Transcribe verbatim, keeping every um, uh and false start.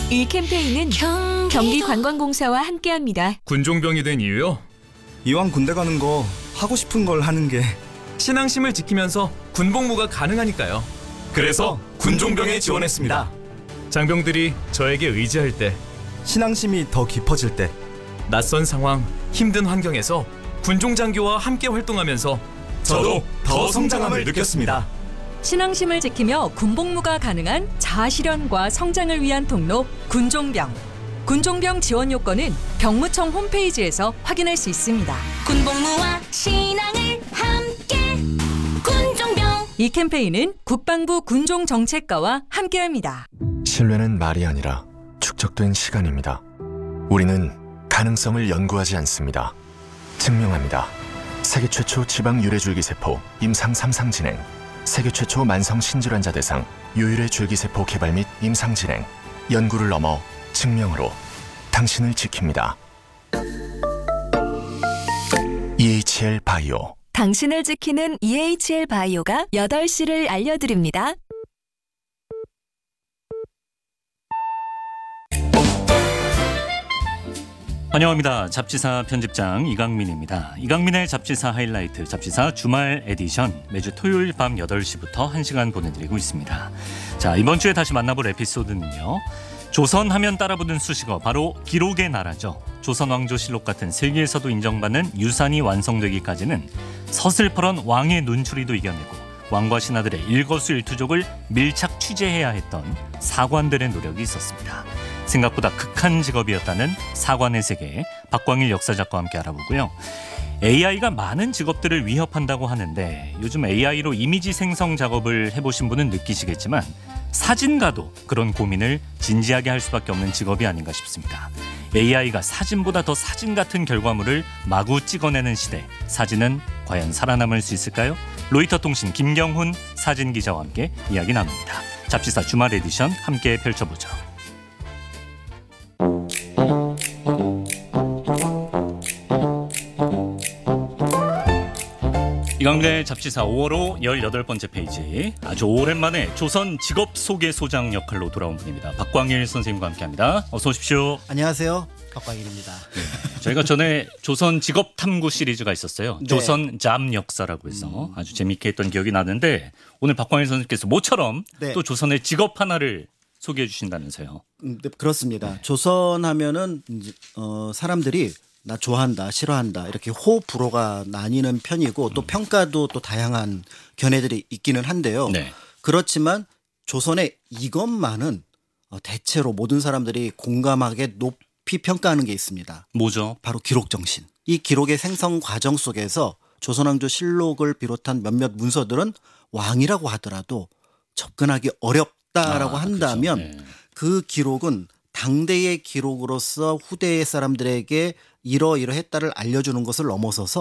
이 캠페인은 경기관광공사와 함께합니다. 군종병이 된 이유요? 이왕 군대 가는 거 하고 싶은 걸 하는 게 신앙심을 지키면서 군복무가 가능하니까요. 그래서 군종병에 지원했습니다. 장병들이 저에게 의지할 때, 신앙심이 더 깊어질 때, 낯선 상황, 힘든 환경에서 군종장교와 함께 활동하면서 저도 더 성장함을 느꼈습니다. 신앙심을 지키며 군복무가 가능한 자아실현과 성장을 위한 통로 군종병. 군종병 지원 요건은 병무청 홈페이지에서 확인할 수 있습니다. 군복무와 신앙을 함께 군종병. 이 캠페인은 국방부 군종정책과와 함께합니다. 신뢰는 말이 아니라 축적된 시간입니다. 우리는 가능성을 연구하지 않습니다. 증명합니다. 세계 최초 지방 유래줄기세포 임상 삼 상 진행, 세계 최초 만성 신질환자 대상 유일의 줄기세포 개발 및 임상 진행, 연구를 넘어 증명으로 당신을 지킵니다. 이에이치엘 바이오. 당신을 지키는 이에이치엘 바이오가 여덟 시를 알려드립니다. 환영합니다. 잡지사 편집장 이강민입니다. 이강민의 잡지사 하이라이트, 잡지사 주말 에디션 매주 토요일 밤 여덟 시부터 한 시간 보내드리고 있습니다. 자, 이번 주에 다시 만나볼 에피소드는요. 조선 하면 따라붙는 수식어, 바로 기록의 나라죠. 조선왕조실록 같은 세계에서도 인정받는 유산이 완성되기까지는 서슬퍼런 왕의 눈추리도 이겨내고 왕과 신하들의 일거수일투족을 밀착 취재해야 했던 사관들의 노력이 있었습니다. 생각보다 극한 직업이었다는 사관의 세계, 박광일 역사작가와 함께 알아보고요. 에이아이가 많은 직업들을 위협한다고 하는데 요즘 에이아이로 이미지 생성 작업을 해보신 분은 느끼시겠지만 사진가도 그런 고민을 진지하게 할 수밖에 없는 직업이 아닌가 싶습니다. 에이아이가 사진보다 더 사진 같은 결과물을 마구 찍어내는 시대, 사진은 과연 살아남을 수 있을까요? 로이터 통신 김경훈 사진기자와 함께 이야기 나눕니다. 잡지사 주말 에디션 함께 펼쳐보죠. 이강민의 잡지사 오월호 열여덟 번째 페이지, 아주 오랜만에 조선 직업 소개 소장 역할로 돌아온 분입니다. 박광일 선생님과 함께합니다. 어서 오십시오. 안녕하세요. 박광일입니다. 네, 저희가 전에 조선 직업 탐구 시리즈가 있었어요. 네. 조선 잠 역사라고 해서 아주 재미있게 했던 기억이 나는데 오늘 박광일 선생님께서 모처럼 네. 또 조선의 직업 하나를 소개해 주신다면서요. 음, 네, 그렇습니다. 네. 조선 하면은 이제 어, 사람들이 나 좋아한다, 싫어한다 이렇게 호불호가 나뉘는 편이고 또 평가도 또 다양한 견해들이 있기는 한데요. 네. 그렇지만 조선의 이것만은 대체로 모든 사람들이 공감하게 높이 평가하는 게 있습니다. 뭐죠? 바로 기록 정신. 이 기록의 생성 과정 속에서 조선왕조실록을 비롯한 몇몇 문서들은 왕이라고 하더라도 접근하기 어렵다라고 아, 한다면 그렇죠. 네. 그 기록은 당대의 기록으로서 후대의 사람들에게 이러이러했다를 알려주는 것을 넘어서서